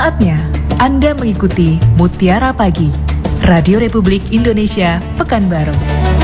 Saatnya Anda mengikuti Mutiara Pagi, Radio Republik Indonesia, Pekanbaru.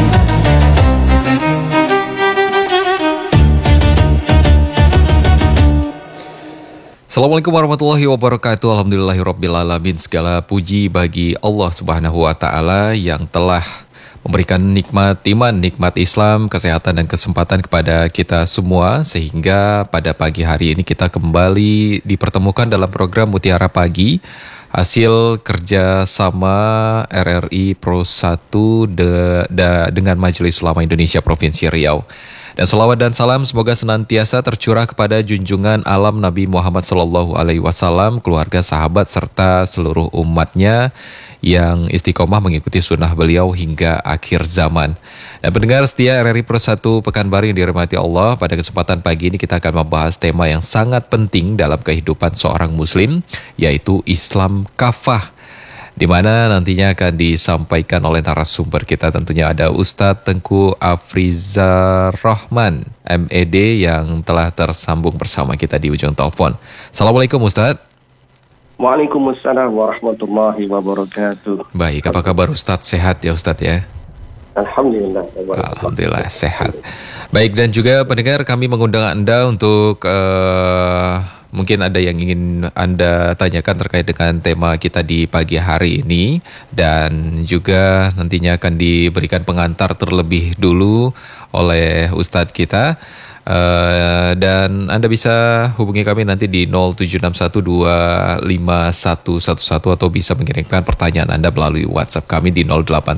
Assalamualaikum warahmatullahi wabarakatuh. Alhamdulillahirrabbilalamin. Segala puji bagi Allah Subhanahu wa Ta'ala yang telah memberikan nikmat iman, nikmat Islam, kesehatan dan kesempatan kepada kita semua, sehingga pada pagi hari ini kita kembali dipertemukan dalam program Mutiara Pagi, hasil kerjasama RRI Pro 1 dengan Majelis Ulama Indonesia Provinsi Riau. Dan selawat dan salam semoga senantiasa tercurah kepada junjungan alam Nabi Muhammad SAW, keluarga, sahabat, serta seluruh umatnya yang istiqomah mengikuti sunnah beliau hingga akhir zaman. Dan pendengar setia RRI Pro 1 Pekanbaru yang dirahmati Allah, pada kesempatan pagi ini kita akan membahas tema yang sangat penting dalam kehidupan seorang muslim, yaitu Islam kafah, di mana nantinya akan disampaikan oleh narasumber kita. Tentunya ada Ustadz Tengku Afrizar Rahman, MED, yang telah tersambung bersama kita di ujung telepon. Assalamualaikum Ustadz. Waalaikumsalam warahmatullahi wabarakatuh. Baik, apa kabar Ustadz? Sehat ya Ustadz ya? Alhamdulillah. Alhamdulillah sehat. Baik, dan juga pendengar, kami mengundang Anda untuk mungkin ada yang ingin Anda tanyakan terkait dengan tema kita di pagi hari ini, dan juga nantinya akan diberikan pengantar terlebih dulu oleh Ustadz kita. Dan Anda bisa hubungi kami nanti di 0761251111 atau bisa mengirimkan pertanyaan Anda melalui WhatsApp kami di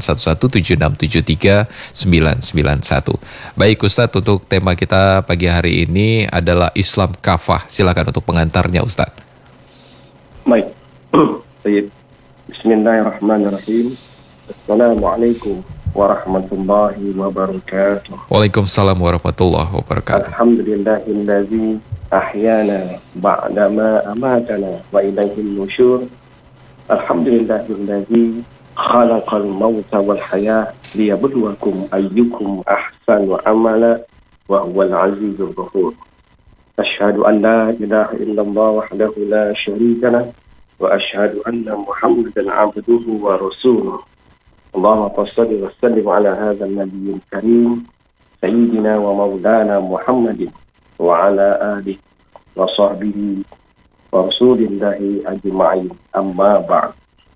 0811767391. Baik Ustadz, untuk tema kita pagi hari ini adalah Islam kafah. Silakan untuk pengantarnya Ustadz. Baik. Bismillahirrahmanirrahim. Assalamualaikum warahmatullahi wabarakatuh. Waalaikumsalam warahmatullahi wabarakatuh. Alhamdulillahillazi ahyana ba'dama amatana wa ilaihil nusyur. Alhamdulillahillazi khalaqal mauta wal hayah liyabluwakum ayyukum ahsanu amala wa huwal azizul ghafur. Asyhadu an la ilaha illallah wahdahu la syarika lah wa asyhadu anna Muhammadan abduhu wa rasuluh. Allahumma salli wa sallim ala hadzal nabiyil karim sayyidina wa maulana Muhammadin wa ala alihi wa sahbihi wa rasulillahi ajma'in, amma ba'd.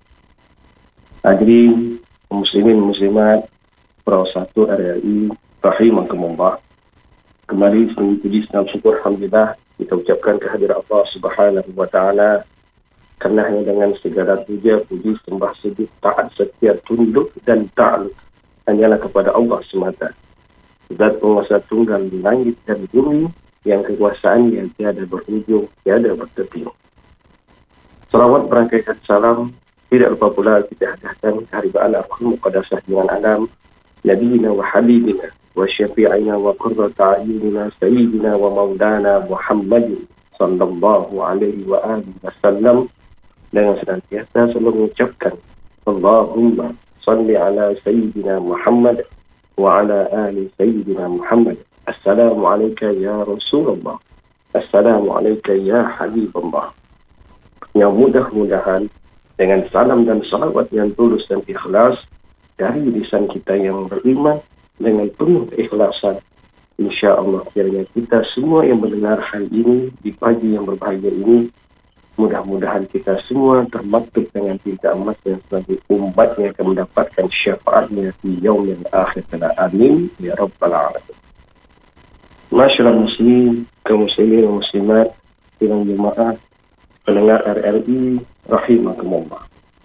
Hadirin muslimin muslimat Pro 1 RRI rahimakumullah. Kembali puji dan syukur alhamdulillah kita ucapkan kehadirat Allah Subhanahu wa Ta'ala, karena hanya dengan segala puja, puji, sembah, sujud, taat, setia, tunduk dan ta'aluk hanyalah kepada Allah semata, Zat penguasa tunggal di langit dan bumi, yang kekuasaannya tiada berujung, tiada bertepi. Salawat berangkaikan salam tidak lupa pula kita hadahkan keharibaan arwah muqaddasah dengan alam Nabiyina wa Habibina wa Syafi'ina wa Qurrata A'yunina Sayyidina wa Maulana Muhammadin sallallahu alaihi wa alihi wasallam, dengan senantiasa selalu mengucapkan Allahumma salli ala Sayyidina Muhammad wa ala ali Sayyidina Muhammad. Assalamualaikum ya Rasulullah, Assalamualaikum ya Habibullah. Yang mudah-mudahan dengan salam dan salawat yang tulus dan ikhlas dari lisan kita yang beriman dengan penuh keikhlasan, insya-Allah kiranya kita semua yang mendengar hari ini di pagi yang berbahagia ini, mudah-mudahan kita semua termaktub dengan tinta emasnya sebagai umatnya akan mendapatkan syafaatnya di yaumil akhir. Amin ya rabbal alamin. Masyaallah muslimin, kaum muslimin dan muslimat, sidang jemaah pendengar RRI rahimakumullah.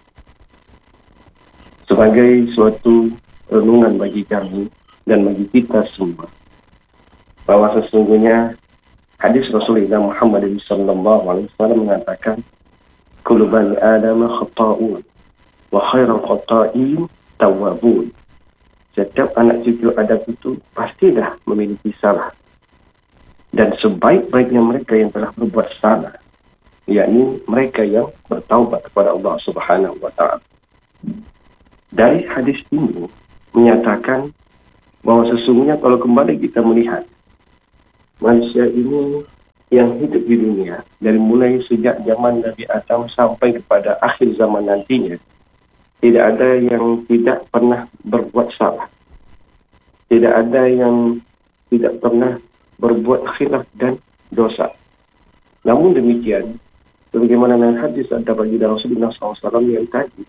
Sebagai suatu renungan bagi kami dan bagi kita semua, bahwa sesungguhnya hadis Rasulullah Muhammad SAW mengatakan, kullu bani Adam khata'un wa khairul khata'in tawwabun. Setiap anak cucu Adam itu pastilah memiliki salah, dan sebaik-baiknya mereka yang telah berbuat salah, yakni mereka yang bertaubat kepada Allah Subhanahu wa Ta'ala. Dari hadis ini menyatakan bahwa sesungguhnya kalau kembali kita melihat manusia ini yang hidup di dunia, dari mulai sejak zaman Nabi Adam sampai kepada akhir zaman nantinya, tidak ada yang tidak pernah berbuat salah. Tidak ada yang tidak pernah berbuat khilaf dan dosa. Namun demikian, sebagaimana hadis ada bagi Rasulullah SAW yang tadi,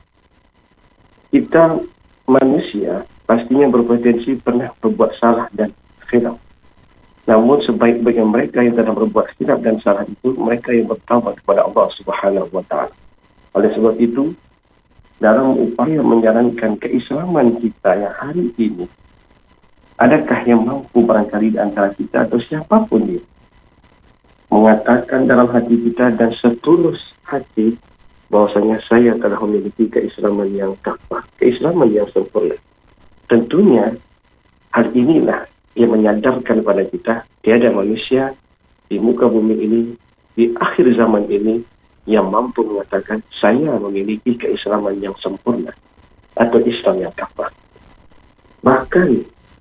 kita manusia pastinya berpotensi pernah berbuat salah dan khilaf. Namun sebaik-baiknya mereka yang telah berbuat khilaf dan salah itu, mereka yang bertaubat kepada Allah Subhanahu wa Ta'ala. Oleh sebab itu, dalam upaya menjalankan keislaman kita yang hari ini, adakah yang mampu barangkali di antara kita atau siapapun dia mengatakan dalam hati kita dan setulus hati bahwasanya saya telah memiliki keislaman yang kafah, keislaman yang sempurna. Tentunya hal inilah yang menyadarkan kepada kita tiada manusia di muka bumi ini di akhir zaman ini yang mampu mengatakan saya memiliki keislaman yang sempurna atau Islam yang kafah. Bahkan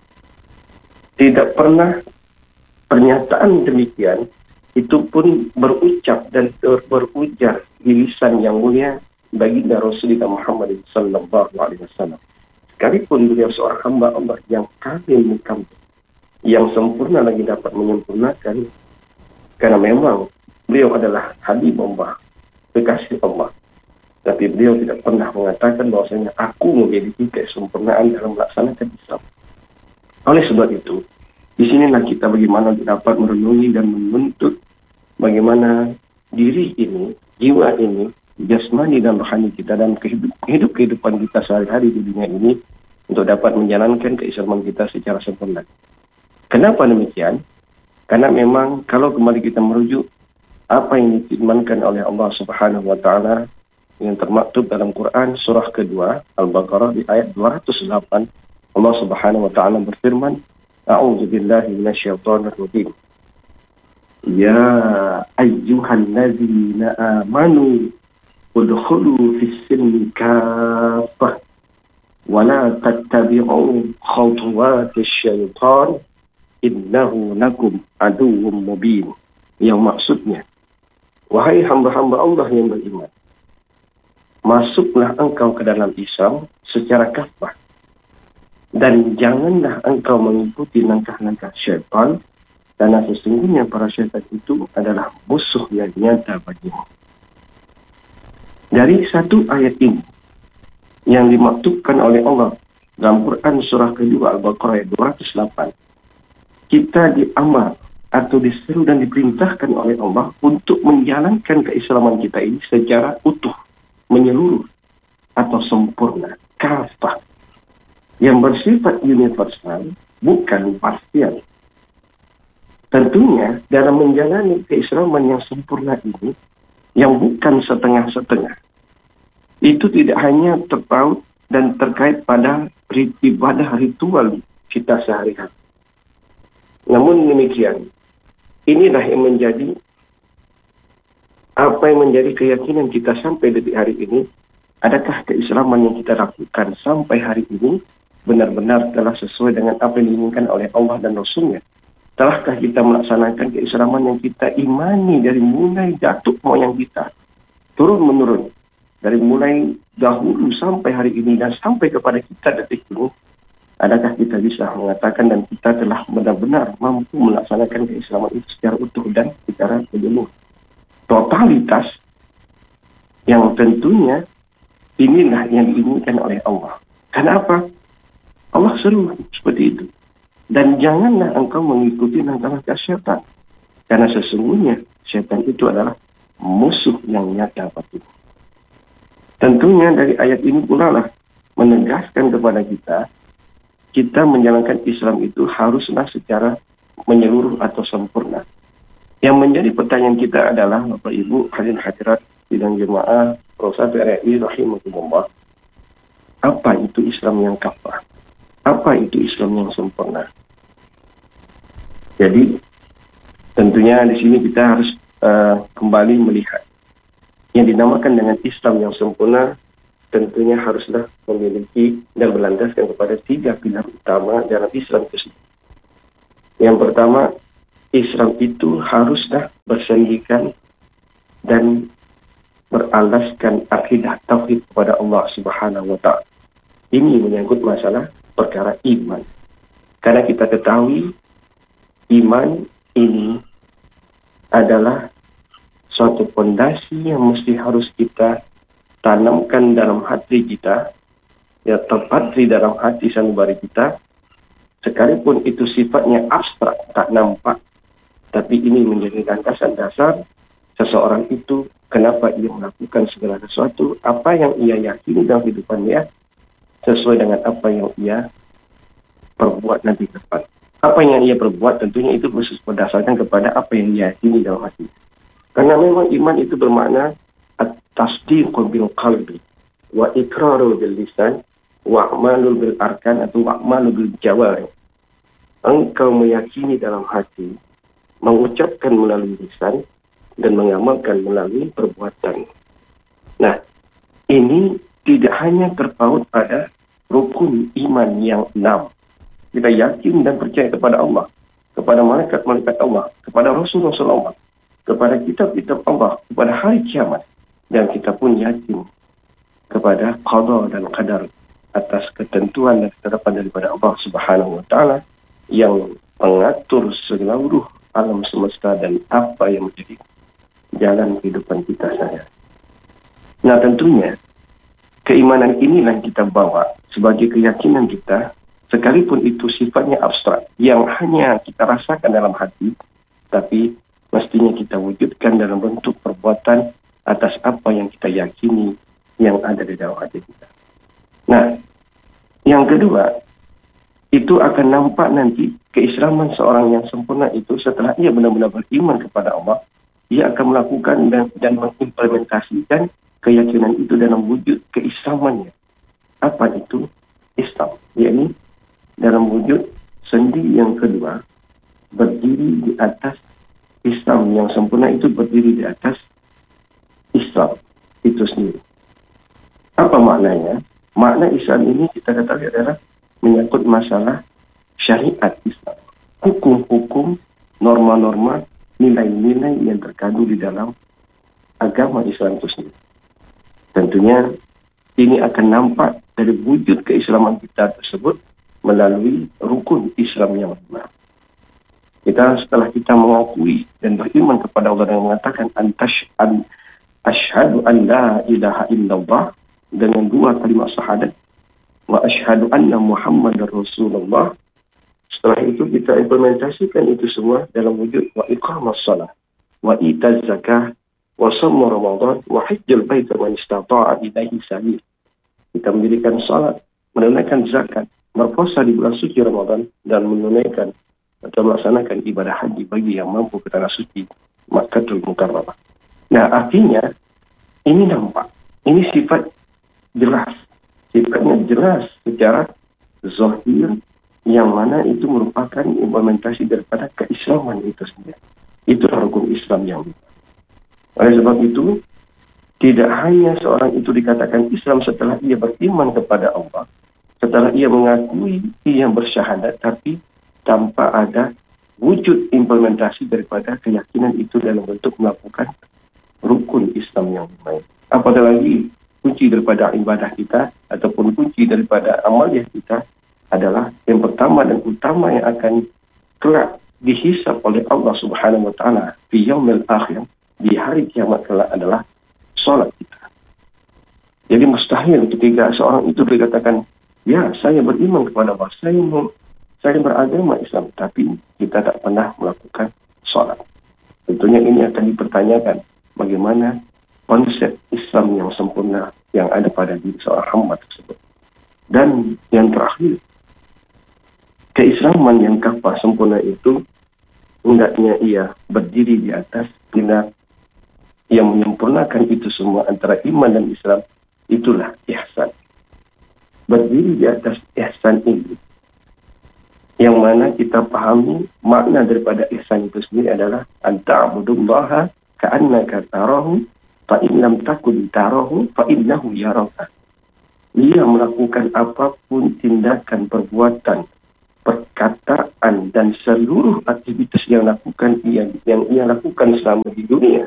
tidak pernah pernyataan demikian itu pun berucap dan berujar di lisan yang mulia baginda Rasulullah Muhammad sallallahu alaihi wasallam. Sekalipun beliau seorang hamba Allah yang kamil mukamil, yang sempurna lagi dapat menyempurnakan, karena memang beliau adalah habib Allah, kekasih Allah. Tapi beliau tidak pernah mengatakan bahwasanya aku memiliki kesempurnaan dalam melaksanakan Islam. Oleh sebab itu, di sinilah kita bagaimana dapat merenungi dan menuntut bagaimana diri ini, jiwa ini, jasmani dan rohani kita dan kehidupan kita sehari-hari di dunia ini untuk dapat menjalankan keislaman kita secara sempurna. Kenapa demikian? Karena memang kalau kembali kita merujuk apa yang difirmankan oleh Allah Subhanahu wa Ta'ala yang termaktub dalam Quran surah kedua Al-Baqarah di ayat 208, Allah Subhanahu wa Ta'ala berfirman, A'udzu billahi minasyaitonir rajim. Ya ayyuhallazina amanu udkhulu fis-silmi kaffah wa la tattabi'u khutuwatis syaitan innahu lakum aduwwum mubin. Yang maksudnya, wahai hamba-hamba Allah yang beriman, masuklah engkau ke dalam Islam secara kafah. Dan janganlah engkau mengikuti langkah-langkah syaitan, karena sesungguhnya para syaitan itu adalah musuh yang nyata bagimu. Dari satu ayat ini yang dimaktubkan oleh Allah dalam Quran surah kedua Al-Baqarah ayat 208, kita diamar atau diseru dan diperintahkan oleh Allah untuk menjalankan keislaman kita ini secara utuh, menyeluruh atau sempurna, kafah, yang bersifat universal, bukan parsial. Tentunya dalam menjalani keislaman yang sempurna ini, yang bukan setengah-setengah, itu tidak hanya terpaut dan terkait pada ibadah ritual kita sehari-hari. Namun demikian, inilah yang menjadi apa yang menjadi keyakinan kita sampai detik hari ini. Adakah keislaman yang kita lakukan sampai hari ini benar-benar telah sesuai dengan apa yang diinginkan oleh Allah dan Rasulnya? Telahkah kita melaksanakan keislaman yang kita imani dari mulai datuk moyang kita, turun-menurun, dari mulai dahulu sampai hari ini dan sampai kepada kita detik ini? Adakah kita bisa mengatakan dan kita telah benar-benar mampu melaksanakan keislaman itu secara utuh dan secara menyeluruh, totalitas, yang tentunya inilah yang diinginkan oleh Allah. Kenapa? Allah seru seperti itu. Dan janganlah engkau mengikuti langkah-langkah syaitan, karena sesungguhnya syaitan itu adalah musuh yang nyata bagimu. Tentunya dari ayat ini pula lah menegaskan kepada kita menjalankan Islam itu haruslah secara menyeluruh atau sempurna. Yang menjadi pertanyaan kita adalah, Bapak Ibu hadirin hadirat sidang jemaah Rosat RRI rahimahumullah, apa itu Islam yang kafah? Apa itu Islam yang sempurna? Jadi tentunya di sini kita harus kembali melihat yang dinamakan dengan Islam yang sempurna. Tentunya haruslah memiliki dan berlandaskan kepada 3 pilar utama dalam Islam tersebut. Yang pertama, Islam itu haruslah bersandingkan dan beralaskan akidah tauhid kepada Allah Subhanahu wa taala. Ini menyangkut masalah perkara iman. Karena kita ketahui iman ini adalah suatu fondasi yang mesti harus kita tanamkan dalam hati kita, ya, tepat di dalam hati sanubari kita, sekalipun itu sifatnya abstrak, tak nampak, tapi ini menjadi landasan dasar seseorang itu kenapa ia melakukan segala sesuatu, apa yang ia yakini dalam kehidupannya sesuai dengan apa yang ia perbuat nanti ke depan. Apa yang ia perbuat tentunya itu berdasarkan kepada apa yang ia yakini dalam hati. Karena memang iman itu bermakna at-tasdiqu bil qalbi wa iqraru bil lisan wa a'malu bil arkan atau a'malu bil jawarih. Engkau meyakini dalam hati, mengucapkan melalui lisan dan mengamalkan melalui perbuatan. Nah, ini tidak hanya terpaut pada rukun iman yang 6. Kita yakin dan percaya kepada Allah, kepada malaikat-malaikat Allah, kepada Rasul-Rasul Allah, kepada kitab-kitab Allah, kepada hari kiamat. Dan kita pun yakin kepada qada dan qadar atas ketentuan dan ketetapan daripada Allah Subhanahu wa taala yang mengatur seluruh alam semesta dan apa yang menjadi jalan kehidupan kita saya. Nah, tentunya keimanan inilah kita bawa sebagai keyakinan kita, sekalipun itu sifatnya abstrak yang hanya kita rasakan dalam hati, tapi mestinya kita wujudkan dalam bentuk perbuatan atas apa yang kita yakini yang ada di dalam hati kita. Nah, yang kedua, itu akan nampak nanti keislaman seorang yang sempurna itu setelah ia benar-benar beriman kepada Allah, ia akan melakukan dan mengimplementasikan keyakinan itu dalam wujud keislamannya. Apa itu Islam? Yakni dalam wujud sendi yang kedua, berdiri di atas Islam yang sempurna itu berdiri di atas Islam itu sendiri. Apa maknanya? Makna Islam ini kita ketahui adalah menyangkut masalah syariat Islam. Hukum-hukum, norma-norma, nilai-nilai yang terkandung di dalam agama Islam itu sendiri. Tentunya ini akan nampak dari wujud keislaman kita tersebut melalui rukun Islam yang 5. Setelah kita mengakui dan beriman kepada Allah dan mengatakan asyhadu an la ilaha illallah dengan 2 kalimat syahadat wa asyhadu anna Muhammadar Rasulullah. Setelah itu kita implementasikan itu semua dalam wujud wa iqamas shalah wa itaz zakah wa shaum Ramadan wa hajjul bait man istata'a ilaihi sabil. Kita mendirikan salat, menunaikan zakat, berpuasa di bulan suci Ramadan dan menunaikan atau melaksanakan ibadah haji bagi yang mampu ke tanah suci Makkahul Mukarramah. Nah, artinya ini nampak, ini sifat jelas, sifatnya jelas secara zahir yang mana itu merupakan implementasi daripada keislaman itu sendiri. Itulah rukun Islam yang 5. Oleh sebab itu, tidak hanya seorang itu dikatakan Islam setelah ia beriman kepada Allah, setelah ia mengakui ia bersyahadat, tapi tanpa ada wujud implementasi daripada keyakinan itu dalam bentuk melakukan rukun Islam yang 5. Apatah lagi kunci daripada ibadah kita ataupun kunci daripada amaliah kita adalah yang pertama dan utama yang akan kelak dihisab oleh Allah Subhanahu wa taala di yaumil akhir, di hari kiamat kelak adalah salat kita. Jadi mustahil ketika seorang itu dikatakan, ya, saya beriman kepada Allah, saya beragama Islam, tapi kita tak pernah melakukan salat. Tentunya ini akan dipertanyakan bagaimana konsep Islam yang sempurna yang ada pada diri seorang hamba tersebut. Dan yang terakhir, keislaman yang kafah sempurna itu hendaknya ia berdiri di atas bina yang menyempurnakan itu semua antara iman dan Islam, itulah ihsan. Berdiri di atas ihsan ini, yang mana kita pahami makna daripada ihsan itu sendiri adalah anta'budullaha ka'annaka tarahu fa in lam takun tarahu fa innahu yaraka. Dia melakukan apapun tindakan, perbuatan, perkataan dan seluruh aktivitas yang ia lakukan selama di dunia,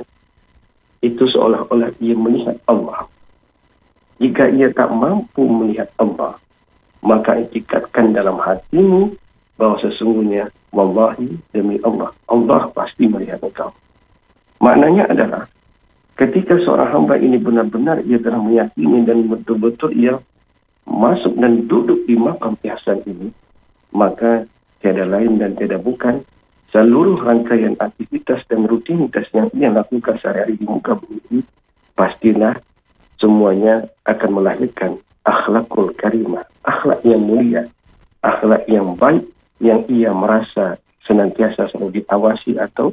itu seolah-olah ia melihat Allah. Jika ia tak mampu melihat Allah, maka ikatkan dalam hatimu bahawa sesungguhnya, wallahi, demi Allah, Allah pasti melihat engkau. Maknanya adalah, ketika seorang hamba ini benar-benar ia telah meyakini dan betul-betul ia masuk dan duduk di maqam ihsan ini, maka tiada lain dan tiada bukan, seluruh rangkaian aktivitas dan rutinitas yang ia lakukan sehari-hari di muka bumi ini, pastilah semuanya akan melahirkan akhlakul karimah, akhlak yang mulia, akhlak yang baik, yang ia merasa senantiasa selalu diawasi atau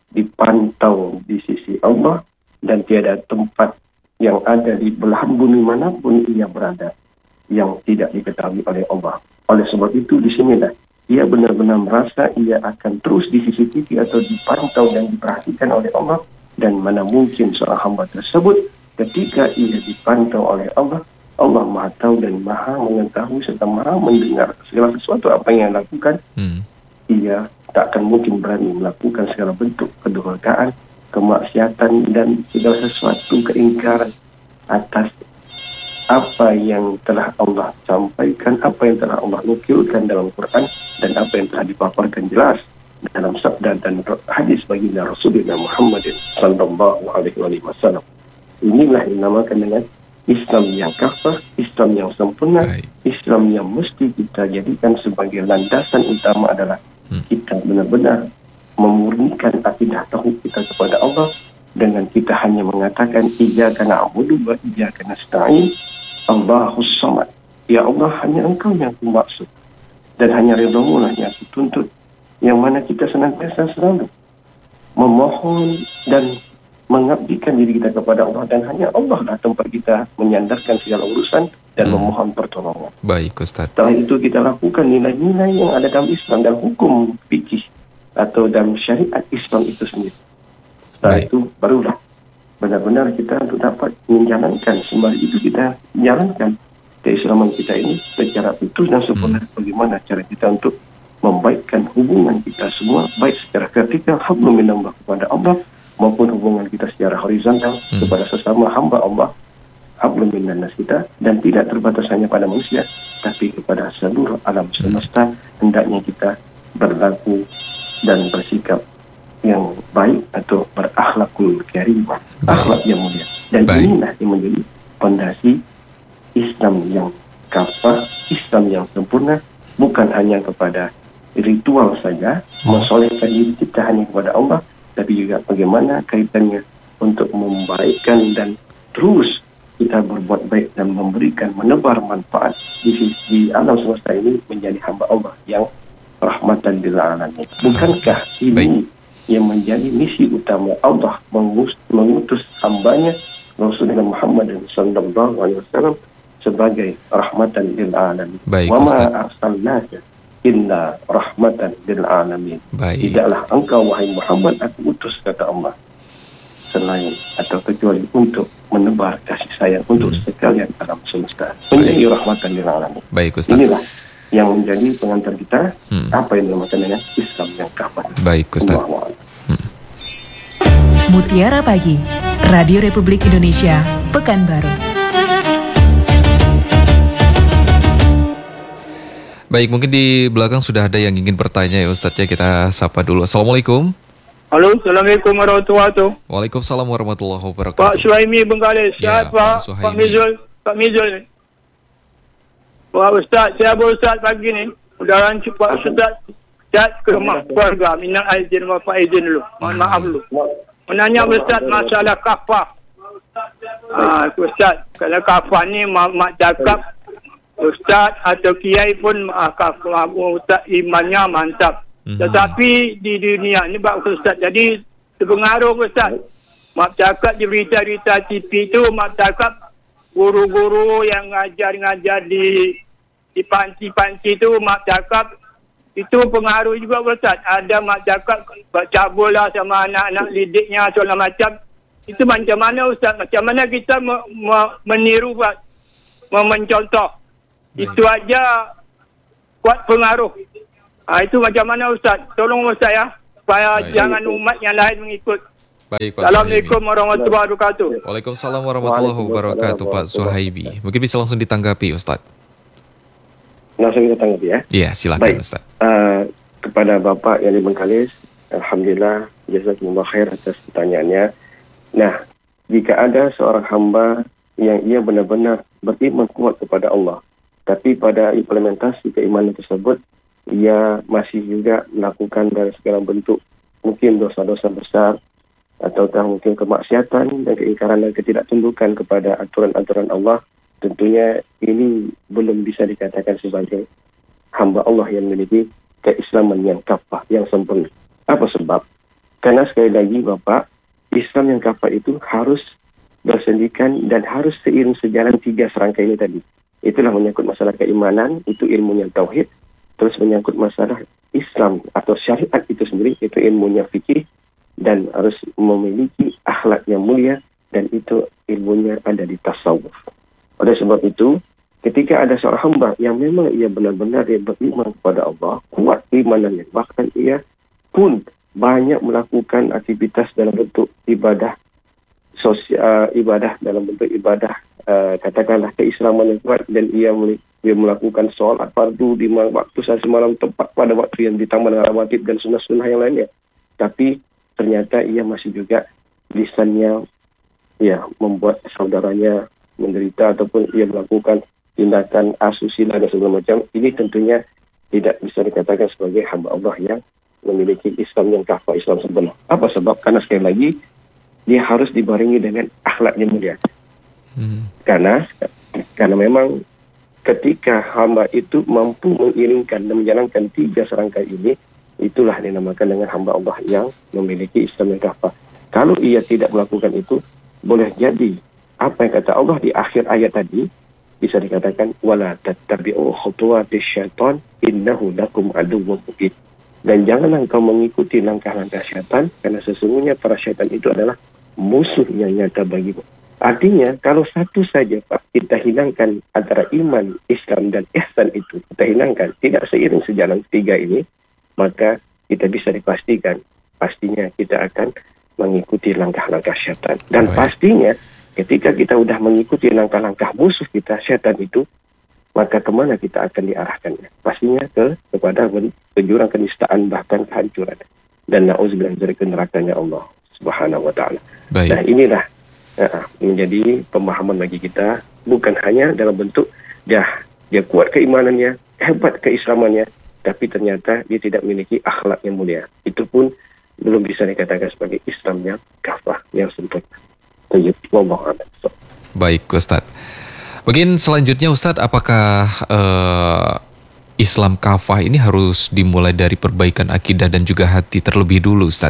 dipantau di sisi Allah, dan tiada tempat yang ada di belahan bumi manapun ia berada yang tidak diketahui oleh Allah. Oleh sebab itu, di sinilah ia benar-benar merasa ia akan terus di CCTV atau dipantau dan diperhatikan oleh Allah, dan mana mungkin seorang hamba tersebut ketika ia dipantau oleh Allah, Allah Maha tahu dan Maha mengetahui serta Maha mendengar segala sesuatu apa yang ia lakukan. Ia tak akan mungkin berani melakukan segala bentuk kedurhakaan, kemaksiatan dan segala sesuatu keingkaran atas apa yang telah Allah sampaikan, apa yang telah Allah nukilkan dalam Quran, dan apa yang telah dipaparkan jelas dalam sabda dan hadis baginda Rasulullah Muhammad sallallahu alaihi wasallam. Inilah yang dinamakan dengan Islam yang kafah, Islam yang sempurna, Islam yang mesti kita jadikan sebagai landasan utama adalah kita benar-benar memurnikan akidah tauhid kita kepada Allah dengan kita hanya mengatakan iyyaka na'budu wa iyyaka nasta'in, Allahus Samad. Ya Allah, hanya Engkau yang aku maksud dan hanya ridha-Mu lah yang aku tuntut, yang mana kita senantiasa selalu memohon dan mengabdikan diri kita kepada Allah, dan hanya Allah lah tempat kita menyandarkan segala urusan dan memohon pertolongan. Baik, Ustaz. Setelah itu kita lakukan nilai-nilai yang ada dalam Islam dan hukum fikih atau dalam syariat Islam itu sendiri. Setelah itu barulah benar-benar kita untuk dapat menjalankan, sembari itu kita jalankan keislaman kita ini secara utuh dan sempurna. Bagaimana cara kita untuk membaikkan hubungan kita semua, baik secara vertikal, hablum minallah kepada Allah, maupun hubungan kita secara horizontal kepada sesama hamba Allah, hablum minannas kita, dan tidak terbatas hanya pada manusia, tapi kepada seluruh alam semesta. Hendaknya kita berlaku dan bersikap yang baik atau berakhlakul karimah, akhlak yang mulia. Dan inilah yang menjadi fondasi Islam yang kafah, Islam yang sempurna, bukan hanya kepada ritual saja, mensolehkan diri kita hanya kepada Allah, tapi juga bagaimana kaitannya untuk membaikkan dan terus kita berbuat baik dan memberikan, menebar manfaat di alam semesta ini menjadi hamba Allah yang rahmatan lil alamin. Bukankah ini yang menjadi misi utama Allah mengutus hambanya Rasulullah Muhammad sallallahu alaihi wasallam sebagai rahmatan lil alamin. Wa ma arsalnaka illa rahmatan lil alamin. Tidaklah engkau wahai Muhammad aku utus, kata Allah, selain atau kecuali untuk menebar kasih sayang untuk sekalian alam semesta, menjadi rahmatan lil alamin. Baik, Ustaz. Inilah yang menjadi pengantar kita apa yang dinamakan dengan Islam yang kafah. Baik, Ustaz. Mutiara Pagi, Radio Republik Indonesia, Pekanbaru. Baik, mungkin di belakang sudah ada yang ingin bertanya ya Ustaz, ya kita sapa dulu. Assalamualaikum. Halo, Assalamualaikum warahmatullahi wabarakatuh. Waalaikumsalam warahmatullahi wabarakatuh. Pak Suhaimi Bengkalis. Ya, Pak Mizul. Wah Ustaz, saya Ustaz pagi ni. Udah lanjut Pak Ustaz. Ustaz ke rumah keluarga. Minal aizin wa faizin dulu. Mohon maaf dulu. Menanya Ustaz masalah kafah. Ustaz, kalau kafah ni mak cakap Ustaz atau kiai pun kafah Ustaz imannya mantap. Tetapi di dunia ni Pak Ustaz, jadi terpengaruh Ustaz. Mak cakap di berita-berita TV tu, mak cakap guru-guru yang ngajar di panci-panci tu, mak cakap itu pengaruh juga Ustaz. Ada mak cakap cabul lah sama anak-anak didiknya segala macam. Itu macam mana Ustaz? Macam mana kita meniru Pak? Mencontoh. Itu aja kuat pengaruh. Itu macam mana Ustaz? Tolong Ustaz ya. Supaya Baik. jangan umat yang lain mengikut. Baik Pak Assalamualaikum Suhaimi. warahmatullahi wabarakatuh. Waalaikumsalam warahmatullahi wabarakatuh Pak Suhaimi. Mungkin bisa langsung ditanggapi Ustaz. Langsung kita tanggapi ya. Iya, silakan Baik. Ustaz. Kepada Bapak yang di Bengkalis, Alhamdulillah, jazakumullah khair atas pertanyaannya. Nah, jika ada seorang hamba yang ia benar-benar beriman kuat kepada Allah, tapi pada implementasi keimanan tersebut, ia masih juga melakukan dari segala bentuk mungkin dosa-dosa besar, ataukah mungkin kemaksiatan dan keingkaran dan ketidaktundukan kepada aturan-aturan Allah, tentunya ini belum bisa dikatakan sebagai hamba Allah yang memiliki keislaman yang kafah, yang sempurna. Apa sebab? Karena sekali lagi Bapak, Islam yang kafah itu harus bersendikan dan harus seiring sejalan 3 serangkai ini tadi. Itulah menyangkut masalah keimanan, itu ilmunya tauhid. Terus menyangkut masalah Islam atau syariat itu sendiri, itu ilmunya fikih, dan harus memiliki akhlak yang mulia, dan itu ilmunya ada di tasawuf. Oleh sebab itu, ketika ada seorang hamba yang memang ia benar-benar dia beriman kepada Allah, kuat imanannya, bahkan ia pun banyak melakukan aktivitas dalam bentuk ibadah sosial, ibadah dalam bentuk ibadah katakanlah keislaman yang kuat, dan ia melakukan solat fardu di waktu saat semalam tepat pada waktu yang ditambah dengan rawatib dan sunnah-sunnah yang lainnya. Tapi ternyata ia masih juga lisannya membuat saudaranya menderita, ataupun ia melakukan tindakan asusila dan segala macam. Ini tentunya tidak bisa dikatakan sebagai hamba Allah yang memiliki Islam yang kafah, Islam sempurna. Apa sebab? Karena sekali lagi dia harus dibarengi dengan akhlak yang mulia. Karena memang ketika hamba itu mampu mengiringkan dan menjalankan 3 serangkai ini, itulah dinamakan dengan hamba Allah yang memiliki Islam yang kafah. Kalau ia tidak melakukan itu, boleh jadi apa yang kata Allah di akhir ayat tadi bisa dikatakan wala tattabi'u khutuwatis syaitan innahu lakum aduwwun mubin. Dan janganlah engkau mengikuti langkah-langkah syaitan, karena sesungguhnya para syaitan itu adalah musuh yang nyata bagimu. Artinya, kalau satu saja Pak, kita hilangkan antara iman, Islam dan ihsan itu, kita hilangkan, tidak seiring sejalan 3 ini, maka kita bisa dipastikan, pastinya kita akan mengikuti langkah-langkah syaitan. Dan pastinya, ketika kita sudah mengikuti langkah-langkah musuh kita, syaitan itu, maka kemana kita akan diarahkannya? Pastinya kepada jurang kenistaan, bahkan kehancuran. Dan na'udzubillah dari nerakanya Allah Subhanahu wa ta'ala. Nah, inilah menjadi pemahaman bagi kita, bukan hanya dalam bentuk dia kuat keimanannya, hebat keislamannya, tapi ternyata dia tidak memiliki akhlak yang mulia. Itu pun belum bisa dikatakan sebagai Islam yang kafah, yang sempurna. Baik Ustaz. Mungkin selanjutnya Ustaz, apakah Islam kafah ini harus dimulai dari perbaikan akidah dan juga hati terlebih dulu Ustaz?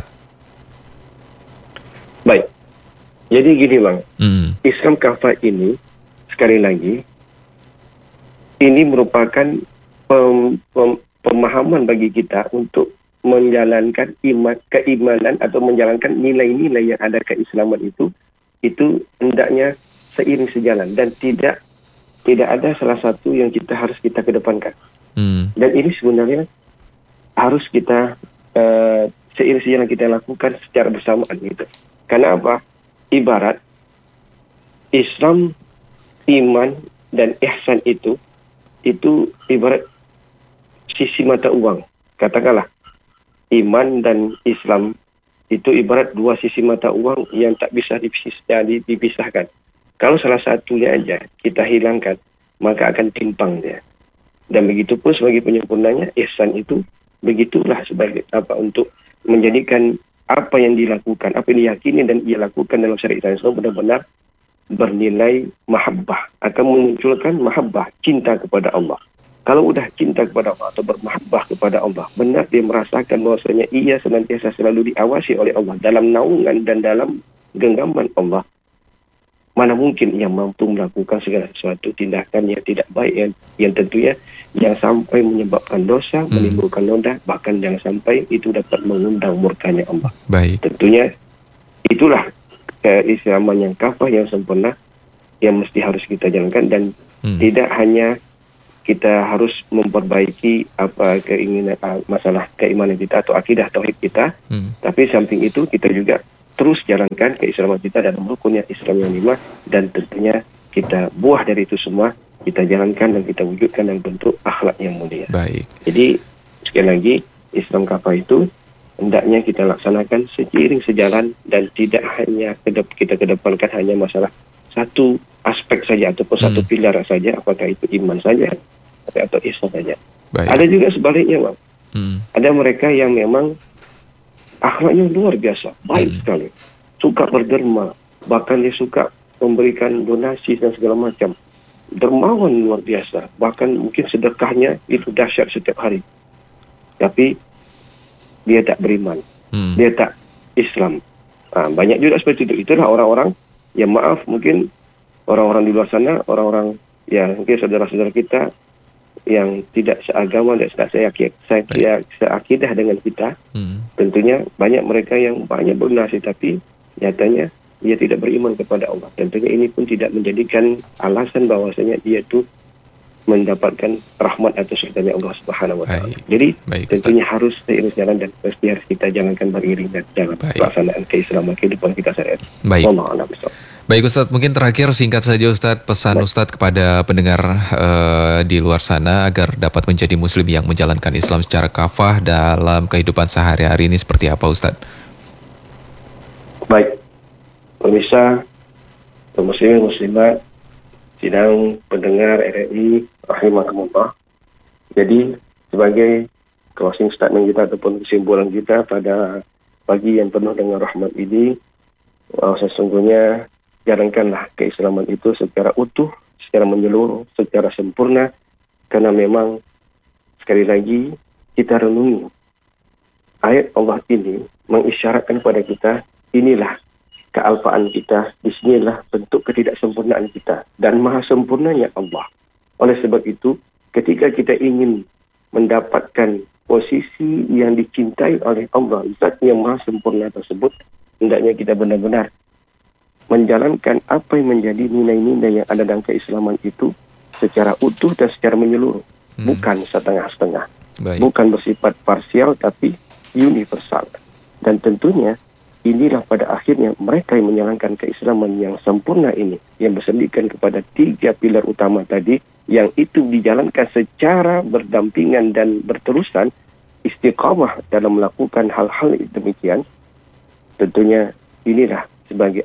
Baik. Jadi gini Bang, Islam kafah ini, sekali lagi, ini merupakan pemahaman bagi kita untuk menjalankan keimanan atau menjalankan nilai-nilai yang ada keislaman itu hendaknya seiring sejalan, dan tidak ada salah satu yang harus kita kedepankan. Dan ini sebenarnya harus kita seiring sejalan kita lakukan secara bersamaan gitu. Karena apa? Ibarat Islam, iman dan ihsan itu ibarat sisi mata uang. Katakanlah iman dan Islam itu ibarat 2 sisi mata uang yang tak bisa dipisahkan. Kalau salah satunya aja kita hilangkan, maka akan timpang dia. Dan begitu pun sebagai penyempurnanya, ihsan itu begitulah sebagai untuk menjadikan apa yang dilakukan, apa yang diyakini dan ia lakukan dalam syariat Islam benar-benar bernilai mahabbah, akan memunculkan mahabbah, cinta kepada Allah. Kalau udah cinta kepada Allah atau bermahabbah kepada Allah, benar dia merasakan bahwasanya ia senantiasa selalu diawasi oleh Allah dalam naungan dan dalam genggaman Allah. Mana mungkin ia mampu melakukan segala sesuatu tindakan yang tidak baik, yang tentunya yang sampai menyebabkan dosa, menimbulkan noda, bahkan jangan sampai itu dapat mengundang murkanya Allah. Baik. Tentunya itulah keislaman yang kafah, yang sempurna, yang mesti harus kita jalankan, dan tidak hanya kita harus memperbaiki apa keinginan masalah keimanan kita atau akidah tauhid kita. Tapi samping itu kita juga terus jalankan keislaman kita dalam rukunnya Islam yang 5, dan tentunya kita buah dari itu semua kita jalankan dan kita wujudkan dalam bentuk akhlak yang mulia. Baik. Jadi sekali lagi Islam kafah itu hendaknya kita laksanakan seiring sejalan dan tidak hanya kita kedepankan hanya masalah satu aspek saja ataupun satu pilar saja, apakah itu iman saja atau Islam saja. Baik. Ada juga sebaliknya, Bang. Ada mereka yang memang akhlaknya luar biasa, baik sekali, suka berderma, bahkan dia suka memberikan donasi dan segala macam, dermawan luar biasa, bahkan mungkin sedekahnya itu dahsyat setiap hari. Tapi dia tak beriman, dia tak Islam. Banyak juga seperti itu. Itulah orang-orang yang mungkin orang-orang di luar sana, orang-orang yang mungkin saudara-saudara kita yang tidak seagama dan tidak seakidah dengan kita. Tentunya banyak mereka yang banyak berdonasi tapi nyatanya dia tidak beriman kepada Allah. Tentunya ini pun tidak menjadikan alasan bahwasanya dia itu mendapatkan rahmat atau surganya Allah Subhanahu wa taala. Jadi tentunya harus seiring jalan dan pasti harus kita jalankan beriring dan jalan pelaksanaan keislaman kehidupan kita sehari-hari. Baik Ustadz, mungkin terakhir singkat saja Ustadz, pesan Ustadz kepada pendengar di luar sana agar dapat menjadi muslim yang menjalankan Islam secara kafah dalam kehidupan sehari-hari ini seperti apa Ustadz? Baik, pemirsa, muslimin muslimat, sidang pendengar RRI rahimakumullah. Jadi sebagai closing statement kita ataupun kesimpulan kita pada pagi yang penuh dengan rahmat ini, sesungguhnya jalankanlah keislaman itu secara utuh, secara menyeluruh, secara sempurna, karena memang sekali lagi kita renungi ayat Allah ini mengisyaratkan kepada kita, inilah kealfaan kita, disinilah bentuk ketidaksempurnaan kita, dan maha sempurnanya Allah. Oleh sebab itu, ketika kita ingin mendapatkan posisi yang dicintai oleh Allah, Zat yang maha sempurna tersebut, hendaknya kita benar-benar menjalankan apa yang menjadi nilai-nilai yang ada dalam keislaman itu secara utuh dan secara menyeluruh, bukan setengah-setengah, bukan bersifat parsial tapi universal. Dan tentunya inilah pada akhirnya mereka yang menjalankan keislaman yang sempurna ini, yang bersendirikan kepada 3 pilar utama tadi, yang itu dijalankan secara berdampingan dan berterusan, istiqamah dalam melakukan hal-hal demikian. Tentunya inilah sebagai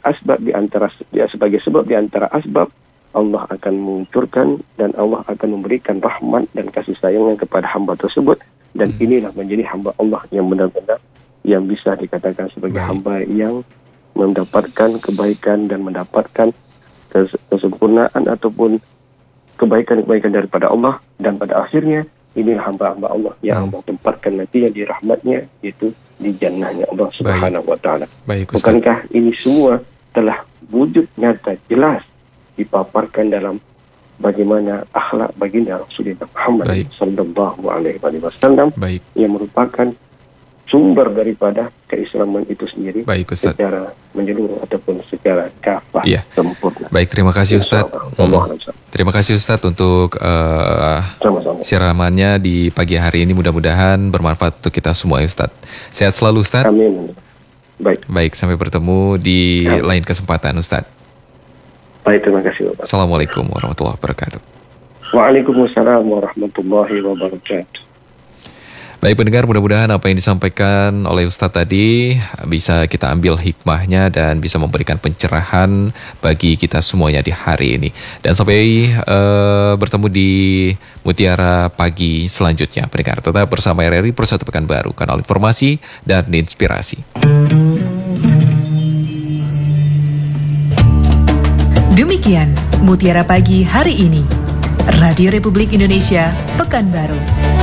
sebab di antara asbab Allah akan menguncurkan dan Allah akan memberikan rahmat dan kasih sayangnya kepada hamba tersebut, dan inilah menjadi hamba Allah yang benar-benar yang bisa dikatakan sebagai hamba yang mendapatkan kebaikan dan mendapatkan kesempurnaan ataupun kebaikan-kebaikan daripada Allah, dan pada akhirnya inilah hamba-hamba Allah yang Allah tempatkan nantinya di rahmatnya, yaitu di jannahnya Allah Subhanahu wa taala. Bukankah ini semua telah wujud nyata jelas dipaparkan dalam bagaimana akhlak baginda Rasulullah Muhammad sallallahu alaihi wasallam yang merupakan sumber daripada keislaman itu sendiri secara menyeluruh ataupun secara kafah sempurna. Baik, terima kasih Ustadz. Terima kasih Ustadz untuk siramannya di pagi hari ini, mudah-mudahan bermanfaat untuk kita semua ya Ustadz. Sehat selalu Ustadz. Amin. Baik, sampai bertemu di lain kesempatan Ustadz. Baik, terima kasih Bapak. Assalamualaikum warahmatullahi wabarakatuh. Waalaikumsalam warahmatullahi wabarakatuh. Baik pendengar, mudah-mudahan apa yang disampaikan oleh Ustadz tadi bisa kita ambil hikmahnya dan bisa memberikan pencerahan bagi kita semuanya di hari ini. Dan sampai bertemu di Mutiara Pagi selanjutnya. Pendengar tetap bersama RRI Persatu Pekanbaru, kanal informasi dan inspirasi. Demikian Mutiara Pagi hari ini. Radio Republik Indonesia Pekanbaru.